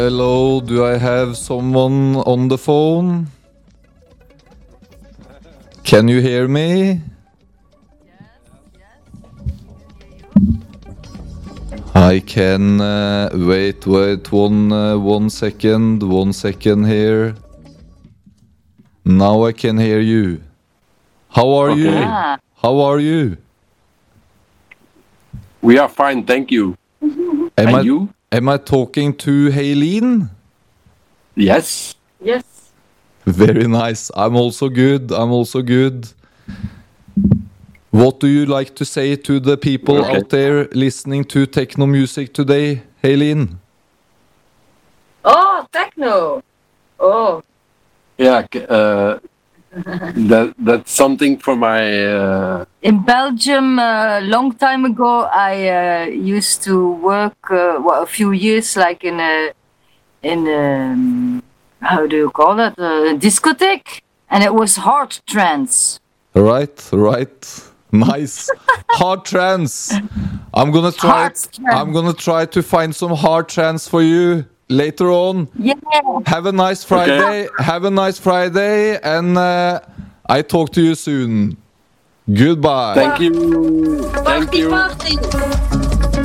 Hello, do I have someone on the phone? Can you hear me? I can wait one second here. Now I can hear you. How are you? Ah. How are you? We are fine, thank you. And you? Am I talking to Haylene? Yes. Yes. Very nice. I'm also good. What do you like to say to the people out there listening to techno music today, Haylene? Oh, techno. Oh. Yeah, that's something for my... In Belgium, a long time ago, I used to work a few years, like in a how do you call it, a discotheque, and it was hard trance. Right. Nice. Hard trance. I'm gonna try to find some hard trance for you later on. Yeah. Have a nice Friday. And I talk to you soon. Goodbye. Thank you. Party.